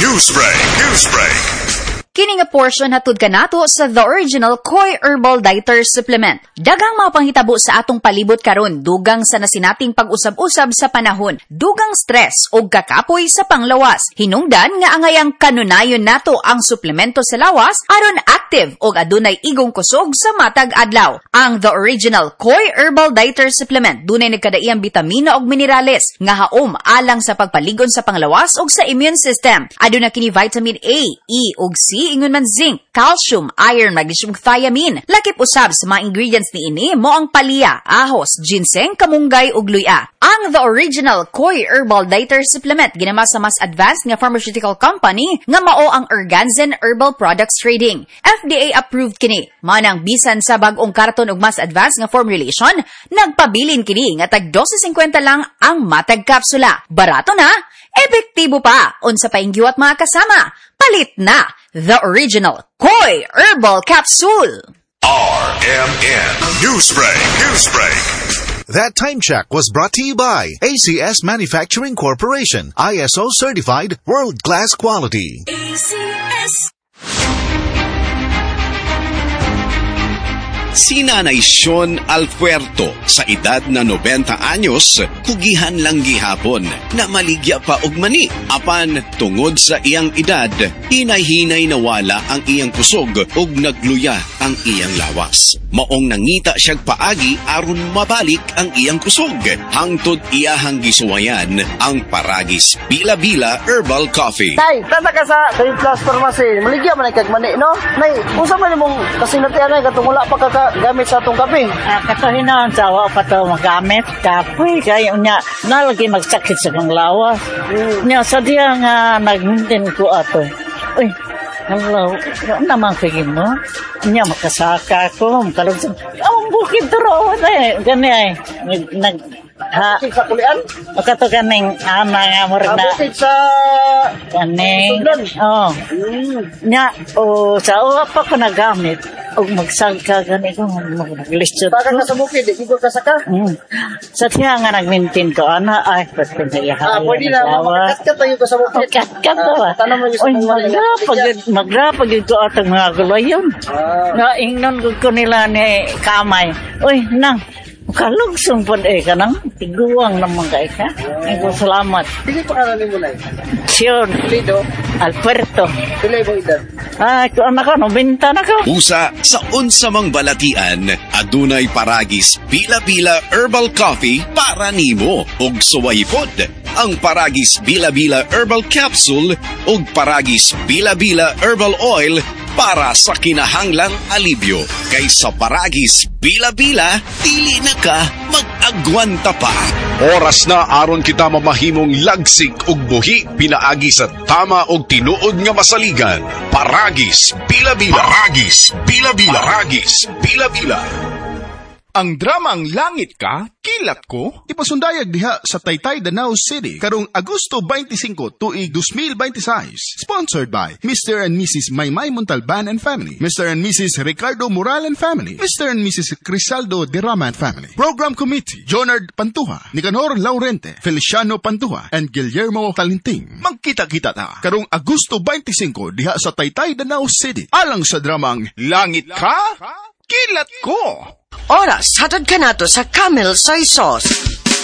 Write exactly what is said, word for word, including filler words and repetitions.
Newsbreak, Newsbreak. Kini nga portion hatud kanato sa The Original Koi Herbal Dietary Supplement. Daghang mga panghitabo sa atong palibot karon, dugang sa nasinating pag-usab-usab sa panahon, dugang stress o kakapoy sa panglawas. Hinungdan nga angayang kanunayon nato ang suplemento sa lawas aron active og adunay igong kusog sa matag adlaw. Ang The Original Koi Herbal Dietary Supplement dunay nagkadaiyang bitamina ug minerales nga haom alang sa pagpaligon sa panglawas ug sa immune system. Aduna kini vitamin A, E ug C, ingon man zinc, calcium, iron, magnesium, thiamine. Lakip usab sa mga ingredients ni ini mo ang palya, ahos, ginseng, kamunggay ug luya. Ang The Original Koi Herbal Dietary Supplement ginama sa mas advanced nga pharmaceutical company nga mao ang Organzen Herbal Products Trading. F D A approved kini. Manang bisan sa bag-ong karton ug mas advanced nga formulation, nagpabilin kini nga tag twelve fifty lang ang matag kapsula. Barato na, epektibo pa. Unsa pa ingyuat mga kasama? Palit na The Original Koi Herbal Capsule. R M N Newsbreak, Newsbreak. That time check was brought to you by A C S Manufacturing Corporation, I S O certified, world-class quality. A C S. Si Nanay Sean Alpuerto, sa edad na ninety anyos, kugihan lang gihapon na maligya pa og mani. Apan tungod sa iyang edad, hinay-hinay nawala ang iyang kusog ug nagluya ang iyang lawas. Maong nangita siyag paagi aron mabalik ang iyang kusog. Hangtod iyahang gisuwayan ang Paragis Bila-Bila Herbal Coffee. Tay, tata ka sa Trade Plus Pharmacy. Maligya man ay kagmani, no? Nay, usa man imong kasinatian ay katong wala pa ka gamit sa atong kape. Ah, katuhinan sa awa pa to magamit kape kaya unya nalagi magsakit sa kang lawas. Mm. Nya sa diya nga nag-maintain ko ato. Uy, hello, ano naman kagin mo? Nya makasaka ko, makalog sa... Ang bukid turo, eh, gani ay. Nag... Ha, bukid sa kulian? Makato kaning ama nga mo rin na... Bukid sa... Kaning... Oo. Nya, o sa uwa pa ko nagamit. O magsangka gani ko, mag-listut ko. Baka ka sa bukid, di ko kasaka? Hmm. Sa tiya nga nag-maintain ko, ana, ay, pwede na ihahay. Ah, pwede na, makakat tayo ka sa bukid. Kakat to ba? Tanong mo yung sa mga magrapag ko atang mga gulayon. Nga, ingnon ko nila ni kamay. Uy, nang, kalugsong po eh ka nang, tiguang naman ka ika. Ay ko salamat. Sige pa karanin mo na eh. Sion. Lido. Alberto. Pilay mo edad. Ay, ko anak ko, nobenta na ko. Usa sa unsamang balatian, adunay Paragis Bila-Bila Herbal Coffee para nimo ug suwaypod. Ang Paragis Bila-Bila Herbal Capsule ug Paragis Bila-Bila Herbal Oil para sa kinahanglang alibyo. Kaysa Paragis Bila-Bila, dili na ka mag-agwanta pa. Oras na aron kita mamahimong lagsik ug buhi pinaagi sa tama og tinuod nga masaligan. Paragis Bila-Bila. Paragis Bila-Bila. Paragis Bila-Bila. Ang dramang Langit Ka, Kilat Ko, ipasundayag diha sa Taytay, Danau City karong Agosto twenty-five tuig twenty twenty-six. Sponsored by Mister and Missus Maymay Montalban and Family, Mister and Missus Ricardo Moral and Family, Mister and Missus Crisaldo Derrama and Family. Program Committee, Jonard Pantuha, Nicanor Laurente, Feliciano Pantuha, and Guillermo Talinting. Magkita-kita ta karong Agosto twenty-five diha sa Taytay, Danau City. Alang sa dramang Langit Ka, Kilat Ko. Oras, hatod ka na to sa Camel Soy Sauce.